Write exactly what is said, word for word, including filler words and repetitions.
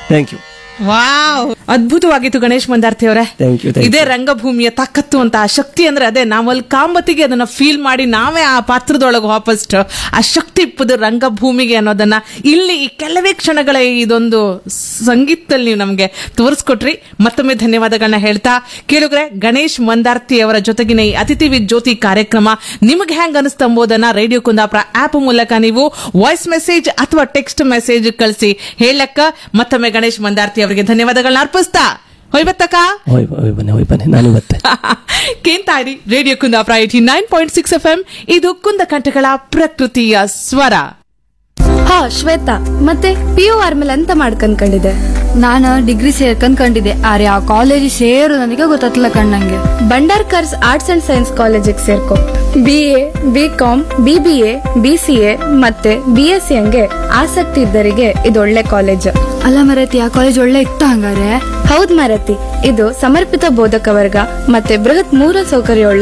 Thank you. Wow, ಅದ್ಭುತವಾಗಿತ್ತು Ganesh Mandarthi ಅವರೇ. Thank you, thank you. ಇದೇ ರಂಗಭೂಮಿಯ ತಾಕತ್ತು ಅಂತ, ಆ ಶಕ್ತಿ ಅಂದ್ರೆ ಅದೇ. ನಾವಲ್ಲಿ ಕಾಂಬತಿಗೆ ಅದನ್ನ ಫೀಲ್ ಮಾಡಿ ನಾವೇ ಆ ಪಾತ್ರದೊಳಗೆ ವಾಪಸ್ ಆ ಶಕ್ತಿ ಇಪ್ಪದು ರಂಗಭೂಮಿಗೆ ಅನ್ನೋದನ್ನ ಇಲ್ಲಿ ಈ ಕೆಲವೇ ಕ್ಷಣಗಳ ಇದೊಂದು ಸಂಗೀತದಲ್ಲಿ ನೀವು ನಮ್ಗೆ ತೋರಿಸ್ಕೊಟ್ರಿ. ಮತ್ತೊಮ್ಮೆ ಧನ್ಯವಾದಗಳನ್ನ ಹೇಳ್ತಾ, ಕೇಳುಗ್ರೆ, ಗಣೇಶ್ ಮಂದಾರ್ತಿ ಅವರ ಜೊತೆಗಿನ ಈ ಅತಿಥಿ ವಿತ್ ಜ್ಯೋತಿ ಕಾರ್ಯಕ್ರಮ ನಿಮ್ಗೆ ಹೆಂಗ್ ಅನಿಸ್ತಾ ಎಂಬುದನ್ನ ರೇಡಿಯೋ ಕುಂದಾಪುರ ಆಪ್ ಮೂಲಕ ನೀವು ವಾಯ್ಸ್ ಮೆಸೇಜ್ ಅಥವಾ ಟೆಕ್ಸ್ಟ್ ಮೆಸೇಜ್ ಕಳಿಸಿ ಹೇಳಕ್ಕ. ಮತ್ತೊಮ್ಮೆ ಗಣೇಶ್ ಮಂದಾರ್ತಿ ಅವರಿಗೆ ಧನ್ಯವಾದಗಳನ್ನ ಅರ್ಪಿಸ್ತಾ ಹೊಯ್ಬತ್ತಕ್ಕ ಹೋಯ್ ಹೋಯ್ ಬನ್ನಿ ಹೋಯ್ ಬನ್ನಿ ನಾನು ಇವತ್ತೆ ಕೇಳ್ತಾ ಇರಿ radio Kundapura eighty nine point six F M. ಇದು ಕುಂದಕಂಠಗಳ ಪ್ರಕೃತಿಯ ಸ್ವರ. ಹಾ ಶ್ವೇತಾ, ಮತ್ತೆ ಪಿ ಯು ಆರ್ಮೇಲೆ ಅಂತ ಮಾಡ್ಕೊಂಡ್ಕೊಂಡಿದೆ. ನಾನು ಡಿಗ್ರಿ ಸೇರ್ಕೊಂಡ್ಕೊಂಡಿದ್ದೆ, ಆದ್ರೆ ಆ ಕಾಲೇಜ್ ಸೇರು ನನಗೆ ಗೊತ್ತಾಗ್ತಿಲ್ಲ ಕಣ್ಣಂಗೆ. ಬಂಡಾರ್ಕರ್ಸ್ ಆರ್ಟ್ಸ್ ಅಂಡ್ ಸೈನ್ಸ್ ಕಾಲೇಜಿಗೆ ಸೇರ್ಕೊ. B A, B com, B B A, B C A ಮತ್ತೆ ಬಿ ಎಸ್ ಸಿ ಹಂಗೆ ಆಸಕ್ತಿ ಇದ್ದರಿಗೆ ಇದು ಒಳ್ಳೆ ಕಾಲೇಜ್. ಅಲ್ಲ ಮರತಿ, ಆ ಕಾಲೇಜ್ ಒಳ್ಳೆ ಇತ್ತು ಹಂಗಾರೆ? ಹೌದ್ ಮರತಿ, ಇದು ಸಮರ್ಪಿತ ಬೋಧಕ ವರ್ಗ ಮತ್ತೆ ಬೃಹತ್ ಮೂಲ ಸೌಕರ್ಯ